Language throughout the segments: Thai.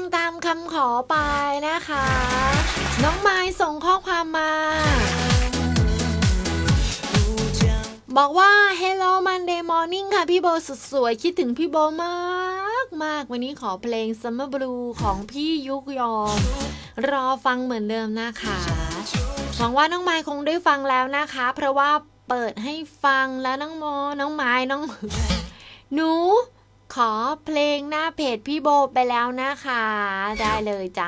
ตามคำขอไปนะคะน้องไม้ส่งข้อความมาบอกว่า Hello Monday Morning ค่ะพี่โบสุดสวยคิดถึงพี่โบมากวันนี้ขอเพลง Summer Blue ของพี่ยุกยอมรอฟังเหมือนเดิมนะคะหวังว่าน้องไม้คงได้ฟังแล้วนะคะเพราะว่าเปิดให้ฟังแล้วน้องไม้หนูขอเพลงหน้าเพจพี่โบไปแล้วนะคะได้เลยจ้า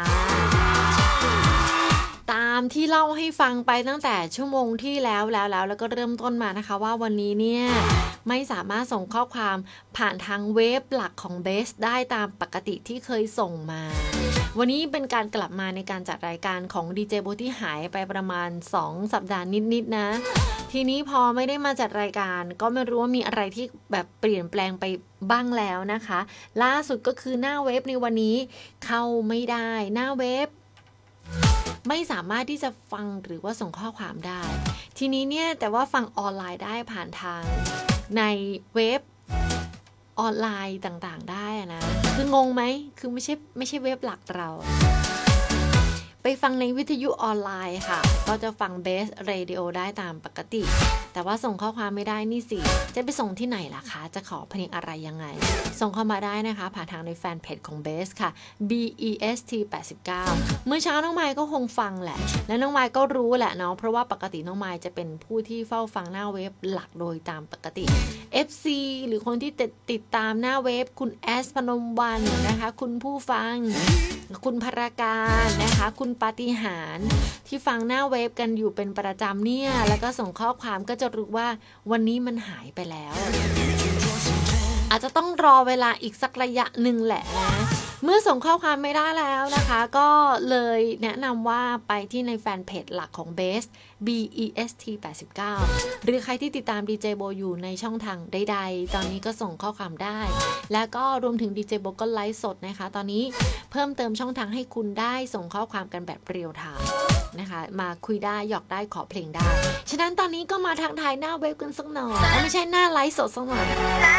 ตามที่เล่าให้ฟังไปตั้งแต่ชั่วโมงที่แล้วก็เริ่มต้นมานะคะว่าวันนี้เนี่ยไม่สามารถส่งข้อความผ่านทางเว็บหลักของเบสได้ตามปกติที่เคยส่งมาวันนี้เป็นการกลับมาในการจัดรายการของดีเจโบที่หายไปประมาณ2สัปดาห์นิดๆนะทีนี้พอไม่ได้มาจัดรายการก็ไม่รู้ว่ามีอะไรที่แบบเปลี่ยนแปลงไปบ้างแล้วนะคะล่าสุดก็คือหน้าเว็บในวันนี้เข้าไม่ได้หน้าเว็บไม่สามารถที่จะฟังหรือว่าส่งข้อความได้ทีนี้เนี่ยแต่ว่าฟังออนไลน์ได้ผ่านทางในเว็บออนไลน์ต่างๆได้นะคืองงไหมคือไม่ใช่เว็บหลักเราไปฟังในวิทยุออนไลน์ค่ะก็จะฟังเบสเรดิโอได้ตามปกติแต่ว่าส่งข้อความไม่ได้นี่สิจะไปส่งที่ไหนล่ะคะจะขอเพลงอะไรยังไงส่งเข้ามาได้นะคะผ่านทางในแฟนเพจของเบสค่ะ BEST 89เมื่อเช้าน้องไมค์ก็คงฟังแหละและน้องไมค์ก็รู้แหละเนาะเพราะว่าปกติน้องไมค์จะเป็นผู้ที่เฝ้าฟังหน้าเว็บหลักโดยตามปกติ FC หรือคนที่ติดตามหน้าเว็บคุณแอสพนมวรรณนะคะคุณผู้ฟังคุณภรการนะคะคุณปาฏิหาริย์ที่ฟังหน้าเว็บกันอยู่เป็นประจำเนี่ยแล้วก็ส่งข้อความก็จะรู้ว่าวันนี้มันหายไปแล้วอาจจะต้องรอเวลาอีกสักระยะหนึ่งแหละนะเมื่อส่งข้อความไม่ได้แล้วนะคะก็เลยแนะนำว่าไปที่ในแฟนเพจหลักของ Best BEST 89หรือใครที่ติดตาม DJ Bo อยู่ในช่องทางใดๆตอนนี้ก็ส่งข้อความได้แล้วก็รวมถึง DJ Bo ก็ไลฟ์สดนะคะตอนนี้เพิ่มเติมช่องทางให้คุณได้ส่งข้อความกันแบบเรียลไทม์นะคะมาคุยได้หยอกได้ขอเพลงได้ฉะนั้นตอนนี้ก็มาทางไทยหน้าเว็บกันสักหน่อยไม่ใช่หน้าไลฟ์สดสักหน่อย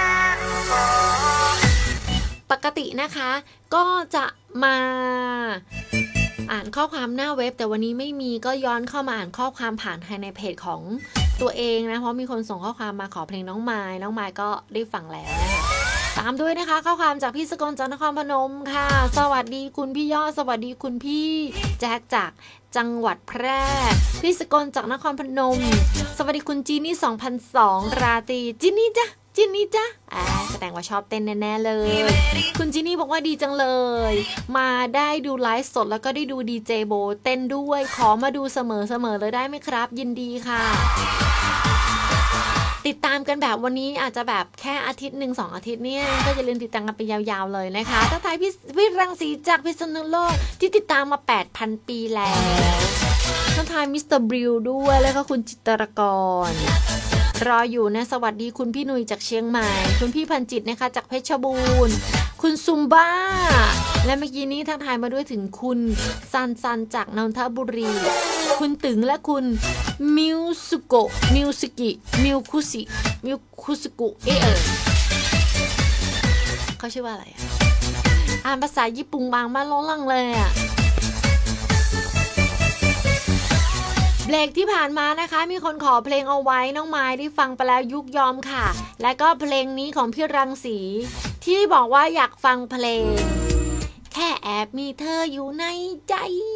ปกตินะคะก็จะมาอ่านข้อความหน้าเว็บแต่วันนี้ไม่มีก็ย้อนเข้ามาอ่านข้อความผ่านในเพจของตัวเองนะเพราะมีคนส่งข้อความมาขอเพลงน้องไม้ก็ได้ฟังแล้วนะคะตามด้วยนะคะข้อความจากพี่สกลจากนครพนมค่ะสวัสดีคุณพี่ยอดสวัสดีคุณพี่แจ็คจากจังหวัดแพร่พี่สกลจากนครพนมสวัสดีคุณจีนี่2002ราตรีจีนี่จ้ะแสดงว่าชอบเต้นแน่ๆเลยคุณจินี่บอกว่าดีจังเลยมาได้ดูไลฟ์สดแล้วก็ได้ดูดีเจโบเต้นด้วยขอมาดูเสมอเลยได้ไหมครับยินดีค่ะติดตามกันแบบวันนี้อาจจะแบบแค่อาทิตย์1-2 อาทิตย์เนี่ยก็อย่าลืมติดตามกันไปยาวๆเลยนะคะทักทายพี่รังสีจากพิษณุโลกที่ติดตามมา 8,000 ปีแล้วทักทายมิสเตอร์บริวด้วยแล้วก็คุณจิตรกรรออยู่นะสวัสดีคุณพี่หนุ่ยจากเชียงใหม่คุณพี่พันจิตนะคะจากเพชรบูรณ์คุณซุมบ้าและเมื่อกี้นี้ทักทายมาด้วยถึงคุณซันจากนนทบุรีคุณตึงและคุณมิวสุกุเขาชื่อว่าอะไรอ่านภาษาญี่ปุ่นบางมาล้อลังเลยอ่ะเบรกที่ผ่านมานะคะมีคนขอเพลงเอาไว้น้องไม้ได้ฟังไปแล้วยุกยอมค่ะและก็เพลงนี้ของพี่รังสีที่บอกว่าอยากฟังเพลงแค่แอบมีเธออยู่ในใจ